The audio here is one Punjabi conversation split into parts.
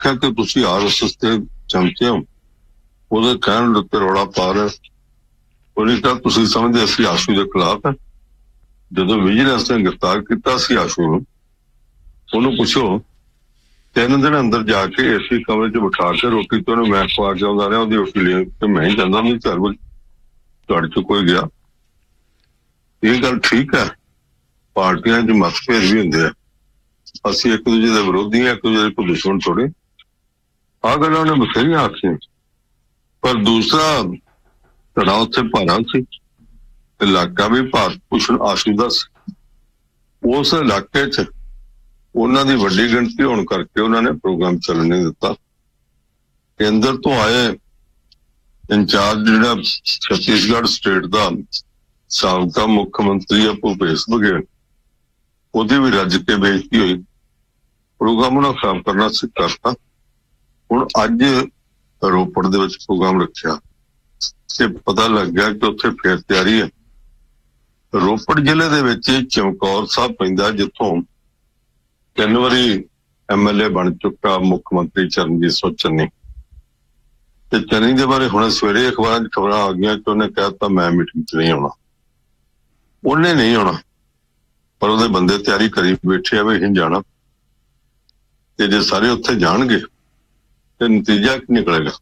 आख्या कि तुसीं RSS के चमचे हो, ਉਹਦੇ ਕਹਿਣ ਉੱਤੇ ਰੌਲਾ ਪਾ ਰਿਹਾ। ਉਹਨੇ ਕਿਹਾ ਤੁਸੀਂ ਸਮਝਦੇ ਅਸੀਂ ਆਸ਼ੂ ਦੇ ਖਿਲਾਫ ਹੈ। ਜਦੋਂ ਵਿਜੀਲੈਂਸ ਨੇ ਗ੍ਰਿਫਤਾਰ ਕੀਤਾ ਸੀ ਆਸ਼ੂ ਨੂੰ, ਉਹਨੂੰ ਪੁੱਛੋ 3 ਦਿਨ ਅੰਦਰ ਜਾ ਕੇ ਏਸੀ ਕਮਰੇ 'ਚ ਬਿਠਾ ਕੇ ਰੋਟੀ ਤੇ ਉਹਨੂੰ ਮੈਂ ਖਵਾ ਕੇ ਆਉਂਦਾ ਰਿਹਾ। ਉਹਦੀ ਰੋਟੀ ਲੈ ਕੇ ਮੈਂ ਹੀ ਜਾਂਦਾ ਨਹੀਂ ਘਰ ਵਿੱਚ, ਤੁਹਾਡੇ 'ਚ ਕੋਈ ਗਿਆ। ਇਹ ਗੱਲ ਠੀਕ ਹੈ, ਪਾਰਟੀਆਂ 'ਚ ਮਤਭੇਦ ਵੀ ਹੁੰਦੇ ਆ, ਅਸੀਂ ਇੱਕ ਦੂਜੇ ਦੇ ਵਿਰੋਧੀ ਹਾਂ, ਇੱਕ ਦੂਜੇ ਦੇ ਦੁਸ਼ਮਣ ਥੋੜੇ। ਆਹ ਗੱਲਾਂ ਉਹਨੇ ਬਥੇਰੀਆਂ ਆਖੀਆਂ, ਪਰ ਦੂਸਰਾ ਧੜਾ ਉੱਥੇ ਭਾਰਾ ਸੀ, ਇਲਾਕਾ ਵੀ ਭਾਰਤ ਭੂਸ਼ਣ ਆਸ਼ੂ ਦਾ ਸੀ। ਉਸ ਇਲਾਕੇ 'ਚ ਉਹਨਾਂ ਦੀ ਵੱਡੀ ਗਿਣਤੀ ਹੋਣ ਕਰਕੇ ਉਹਨਾਂ ਨੇ ਪ੍ਰੋਗਰਾਮ ਚੱਲਣ ਨਹੀਂ ਦਿੱਤਾ। ਕੇਂਦਰ ਤੋਂ ਆਏ ਇੰਚਾਰਜ ਜਿਹੜਾ ਛੱਤੀਸਗੜ੍ਹ ਸਟੇਟ ਦਾ ਸਾਬਕਾ ਮੁੱਖ ਮੰਤਰੀ ਆ ਭੂਪੇਸ਼ ਬਘੇਲ, ਉਹਦੀ ਵੀ ਰੱਜ ਕੇ ਬੇਇੱਜ਼ਤੀ ਹੋਈ। ਪ੍ਰੋਗਰਾਮ ਉਹਨਾਂ ਖਰਾਬ ਕਰਨਾ ਕਰਤਾ। ਹੁਣ ਅੱਜ ਰੋਪੜ ਦੇ ਵਿੱਚ ਪ੍ਰੋਗਰਾਮ ਰੱਖਿਆ ਤੇ ਪਤਾ ਲੱਗ ਗਿਆ ਕਿ ਉੱਥੇ ਫੇਰ ਤਿਆਰੀ ਹੈ। ਰੋਪੜ ਜ਼ਿਲ੍ਹੇ ਦੇ ਵਿੱਚ ਚਮਕੌਰ ਸਾਹਿਬ ਪੈਂਦਾ, ਜਿੱਥੋਂ 3 ਵਾਰੀ MLA ਬਣ ਚੁੱਕਾ ਮੁੱਖ ਮੰਤਰੀ ਚਰਨਜੀਤ ਸਿੰਘ ਚੰਨੀ। ਤੇ ਚੰਨੀ ਦੇ ਬਾਰੇ ਹੁਣ ਸਵੇਰੇ ਅਖਬਾਰਾਂ 'ਚ ਖਬਰਾਂ ਆ ਗਈਆਂ ਕਿ ਉਹਨੇ ਕਹਿਤਾ ਮੈਂ ਮੀਟਿੰਗ 'ਚ ਨਹੀਂ ਆਉਣਾ। ਉਹਨੇ ਨਹੀਂ ਆਉਣਾ, ਪਰ ਉਹਦੇ ਬੰਦੇ ਤਿਆਰੀ ਕਰੀ ਬੈਠੇ ਆ ਵੀ ਅਸੀਂ ਜਾਣਾ। ਤੇ ਜੇ ਸਾਰੇ ਉੱਥੇ ਜਾਣਗੇ ਤੇ ਨਤੀਜਾ ਕੀ ਨਿਕਲੇਗਾ?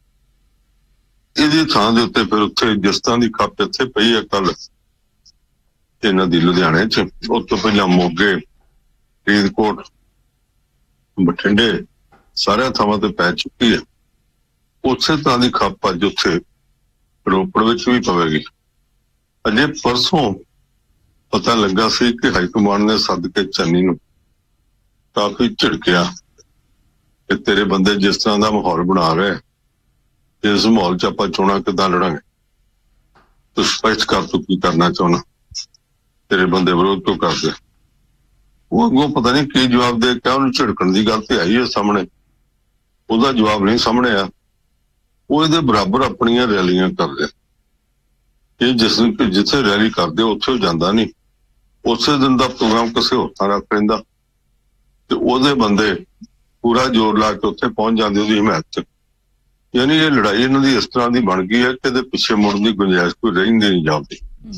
ਇਹਦੀ ਥਾਂ ਦੇ ਉੱਤੇ ਫਿਰ ਉੱਥੇ ਜਿਸ ਤਰ੍ਹਾਂ ਦੀ ਖੱਪ ਇੱਥੇ ਪਈ ਹੈ ਕੱਲ ਇਹਨਾਂ ਦੀ ਲੁਧਿਆਣੇ 'ਚ, ਉਸ ਤੋਂ ਪਹਿਲਾਂ ਮੋਗੇ, ਫਰੀਦਕੋਟ, ਬਠਿੰਡੇ, ਸਾਰਿਆਂ ਥਾਵਾਂ ਤੇ ਪੈ ਚੁੱਕੀ ਹੈ। ਉਸੇ ਤਰ੍ਹਾਂ ਦੀ ਖੱਪ ਅੱਜ ਉੱਥੇ ਰੋਪੜ ਵਿੱਚ ਵੀ ਪਵੇਗੀ। ਅਜੇ ਪਰਸੋਂ ਪਤਾ ਲੱਗਾ ਸੀ ਕਿ ਹਾਈਕਮਾਂਡ ਨੇ ਸੱਦ ਕੇ ਚੰਨੀ ਨੂੰ ਕਾਫੀ ਝਿੜਕਿਆ ਕਿ ਤੇਰੇ ਬੰਦੇ ਜਿਸ ਤਰ੍ਹਾਂ ਦਾ ਮਾਹੌਲ ਬਣਾ ਰਹੇ, ਇਸ ਮਾਹੌਲ 'ਚ ਆਪਾਂ ਚੋਣਾਂ ਕਿੱਦਾਂ ਲੜਾਂਗੇ? ਤੂੰ ਸਪਸ਼ਟ ਕਰ ਤੂੰ ਕੀ ਕਰਨਾ ਚਾਹੁੰਦਾ, ਤੇਰੇ ਬੰਦੇ ਵਿਰੋਧ ਕਿਉਂ ਕਰਦੇ? ਉਹ ਅੱਗੋਂ ਪਤਾ ਨਹੀਂ ਕੀ ਜਵਾਬ ਦੇ ਕੇ ਉਹਨੂੰ ਝਿੜਕਣ ਦੀ ਗੱਲ ਤੇ ਆਈ ਹੈ ਸਾਹਮਣੇ, ਉਹਦਾ ਜਵਾਬ ਨਹੀਂ ਸਾਹਮਣੇ ਆ। ਉਹ ਇਹਦੇ ਬਰਾਬਰ ਆਪਣੀਆਂ ਰੈਲੀਆਂ ਕਰਦੇ, ਇਹ ਜਿੱਥੇ ਰੈਲੀ ਕਰਦੇ ਉੱਥੇ ਉਹ ਜਾਂਦਾ ਨਹੀਂ, ਉਸੇ ਦਿਨ ਦਾ ਪ੍ਰੋਗਰਾਮ ਕਿਸੇ ਹੋਰ ਥਾਂ ਰੱਖ ਲੈਂਦਾ ਤੇ ਉਹਦੇ ਬੰਦੇ ਪੂਰਾ ਜ਼ੋਰ ਲਾ ਕੇ ਉੱਥੇ ਪਹੁੰਚ ਜਾਂਦੇ ਉਹਦੀ ਹਮਾਇਤ 'ਚ। ਯਾਨੀ ਇਹ ਲੜਾਈ ਇਹਨਾਂ ਦੀ ਇਸ ਤਰ੍ਹਾਂ ਦੀ ਬਣ ਗਈ ਹੈ ਕਿ ਇਹਦੇ ਪਿੱਛੇ ਮੁੜਨ ਦੀ ਗੁੰਜਾਇਸ਼ ਕੋਈ ਰਹਿੰਦੀ ਨਹੀਂ ਜਾਂਦੀ।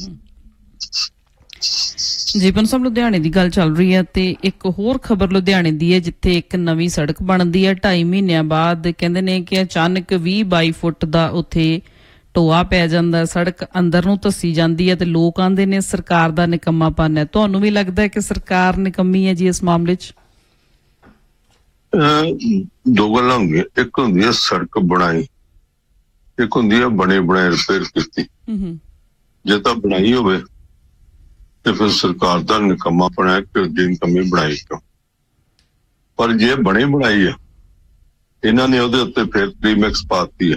ਜੀਵਨ ਸਾਹਿਬ, ਲੁਧਿਆਣੇ ਦੀ ਗੱਲ ਚੱਲ ਰਹੀ ਹੈ ਤੇ ਇੱਕ ਹੋਰ ਖਬਰ ਲੁਧਿਆਣੇ ਦੀ ਹੈ, ਜਿੱਥੇ ਇੱਕ ਨਵੀਂ ਸੜਕ ਬਣਦੀ ਹੈ 2.5 ਮਹੀਨਿਆਂ ਬਾਅਦ। ਕਹਿੰਦੇ ਨੇ ਕਿ ਅਚਾਨਕ 20-22 ਫੁੱਟ ਦਾ ਉੱਥੇ ਟੋਆ ਪੈ ਜਾਂਦਾ, ਸੜਕ ਅੰਦਰ ਨੂੰ ਧੱਸੀ ਜਾਂਦੀ ਹੈ ਤੇ ਲੋਕ ਆਂਦੇ ਨੇ ਸਰਕਾਰ ਦਾ ਨਿਕੰਮਾਪਨ ਹੈ। ਤੁਹਾਨੂੰ ਵੀ ਲੱਗਦਾ ਹੈ ਕਿ ਸਰਕਾਰ ਨਿਕੰਮੀ ਹੈ ਜੀ ਇਸ ਮਾਮਲੇ 'ਚ? ਦੋ ਗੱਲਾਂ ਹੁੰਦੀਆਂ, ਇੱਕ ਹੁੰਦੀ ਹੈ ਸੜਕ ਬਣਾਈ, ਇੱਕ ਹੁੰਦੀ ਹੈ ਬਣੇ ਬਣਾਏ ਰਿਪੇਅਰ ਕੀਤੀ। ਜੇ ਤਾਂ ਬਣਾਈ ਹੋਵੇ ਤੇ ਫਿਰ ਸਰਕਾਰ ਦਾ ਨਿਕੰਮਾਪਨ ਹੈ ਕਿ ਉਹਦੀ ਨਿਕੰਮੀ ਬਣਾਈ ਕਿਉਂ। ਪਰ ਜੇ ਬਣੀ ਬਣਾਈ ਹੈ, ਇਹਨਾਂ ਨੇ ਉਹਦੇ ਉੱਤੇ ਫਿਰ ਪ੍ਰੀਮਿਕਸ ਪਾਤੀ ਹੈ,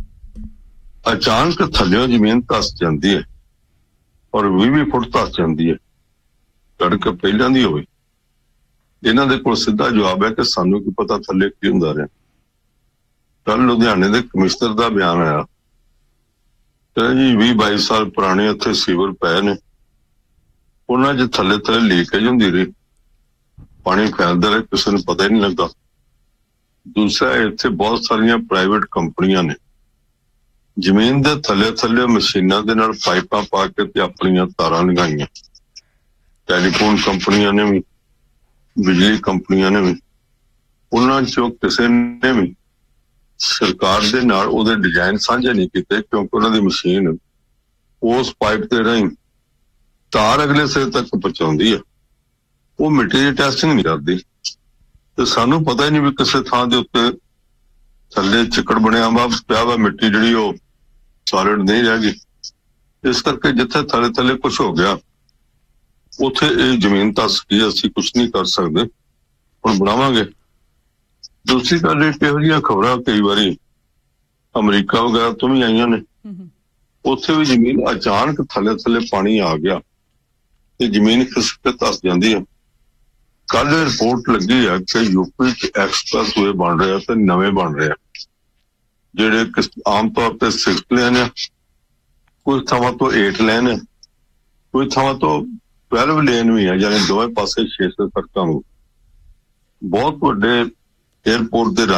ਅਚਾਨਕ ਥੱਲਿਓਂ ਜ਼ਮੀਨ ਧੱਸ ਜਾਂਦੀ ਹੈ ਔਰ 20 ਫੁੱਟ ਧੱਸ ਜਾਂਦੀ ਹੈ, ਸੜਕ ਪਹਿਲਾਂ ਦੀ ਹੋਵੇ। ਇਹਨਾਂ ਦੇ ਕੋਲ ਸਿੱਧਾ ਜਵਾਬ ਹੈ ਕਿ ਸਾਨੂੰ ਕੀ ਪਤਾ ਥੱਲੇ ਕੀ ਹੁੰਦਾ ਰਿਹਾ। ਕੱਲ ਲੁਧਿਆਣੇ ਦੇ ਕਮਿਸ਼ਨਰ ਦਾ ਬਿਆਨ ਆਇਆ, ਕਹਿੰਦੇ ਜੀ 20-22 ਸਾਲ ਪੁਰਾਣੇ ਉੱਥੇ ਸੀਵਰ ਪਏ ਨੇ, ਉਹਨਾਂ 'ਚ ਥੱਲੇ ਲੀਕੇਜ ਹੁੰਦੀ ਰਹੀ, ਪਾਣੀ ਫੈਲਦਾ ਰਿਹਾ, ਕਿਸੇ ਨੂੰ ਪਤਾ ਹੀ ਨਹੀਂ ਲੱਗਾ। ਦੂਸਰਾ, ਇੱਥੇ ਬਹੁਤ ਸਾਰੀਆਂ ਪ੍ਰਾਈਵੇਟ ਕੰਪਨੀਆਂ ਨੇ ਜ਼ਮੀਨ ਦੇ ਥੱਲੇ ਮਸ਼ੀਨਾਂ ਦੇ ਨਾਲ ਪਾਈਪਾਂ ਪਾ ਕੇ ਤੇ ਆਪਣੀਆਂ ਤਾਰਾਂ ਲਗਾਈਆਂ। ਟੈਲੀਫੋਨ ਕੰਪਨੀਆਂ ਨੇ ਵੀ, ਬਿਜਲੀ ਕੰਪਨੀਆਂ ਨੇ ਵੀ, ਉਹਨਾਂ 'ਚੋਂ ਕਿਸੇ ਨੇ ਵੀ ਸਰਕਾਰ ਦੇ ਨਾਲ ਉਹਦੇ ਡਿਜ਼ਾਈਨ ਸਾਂਝੇ ਨਹੀਂ ਕੀਤੇ, ਕਿਉਂਕਿ ਉਹਨਾਂ ਦੀ ਮਸ਼ੀਨ ਉਸ ਪਾਈਪ ਤੇ ਰਾਹੀਂ ਤਾਰ ਅਗਲੇ ਸਿਰੇ ਤੱਕ ਪਹੁੰਚਾਉਂਦੀ ਹੈ, ਉਹ ਮਿੱਟੀ ਦੀ ਟੈਸਟਿੰਗ ਨਹੀਂ ਕਰਦੀ। ਤੇ ਸਾਨੂੰ ਪਤਾ ਹੀ ਨਹੀਂ ਵੀ ਕਿਸੇ ਥਾਂ ਦੇ ਉੱਤੇ ਥੱਲੇ ਚਿੱਕੜ ਬਣਿਆ ਵਾ, ਪਿਆ ਵਾ, ਮਿੱਟੀ ਜਿਹੜੀ ਉਹ ਸੋਲਿਡ ਨਹੀਂ ਰਹਿ ਗਈ। ਇਸ ਕਰਕੇ ਜਿੱਥੇ ਥੱਲੇ ਕੁਛ ਹੋ ਗਿਆ ਉੱਥੇ ਇਹ ਜ਼ਮੀਨ ਧੱਸ ਗਈ, ਅਸੀਂ ਕੁਛ ਨਹੀਂ ਕਰ ਸਕਦੇ, ਹੁਣ ਬਣਾਵਾਂਗੇ। ਦੂਸਰੀ ਗੱਲ, ਇਹ ਇਹੋ ਜਿਹੀਆਂ ਖਬਰਾਂ ਕਈ ਵਾਰੀ ਅਮਰੀਕਾ ਵਗੈਰਾ ਤੋਂ ਵੀ ਆਈਆਂ ਨੇ, ਉੱਥੇ ਵੀ ਜ਼ਮੀਨ ਅਚਾਨਕ ਥੱਲੇ ਪਾਣੀ ਆ ਗਿਆ ਤੇ ਜ਼ਮੀਨ ਖਿਸਕ ਕੇ ਧੱਸ ਜਾਂਦੀ ਹੈ। ਕੱਲ ਰਿਪੋਰਟ ਲੱਗੀ ਹੈ ਕਿ ਯੂਪੀ 'ਚ ਐਕਸਪ੍ਰੈਸ ਵੇ ਬਣ ਰਿਹਾ ਤੇ ਨਵੇਂ ਬਣ ਰਿਹਾ, ਜਿਹੜੇ ਆਮ ਤੌਰ ਤੇ 6 ਲੇਨ ਹੈ, ਕੁਝ ਥਾਵਾਂ ਤੋਂ 8 ਲੇਨ ਹੈ, ਕੁਝ ਥਾਵਾਂ ਤੋਂ 12 ਲੇਨ ਵੀ ਹੈ, ਯਾਨੀ ਦੋਵੇਂ ਪਾਸੇ 6 ਸੜਕਾਂ ਨੂੰ। ਬਹੁਤ ਵੱਡੇ ਏਅਰਪੋਰਟ ਦੇ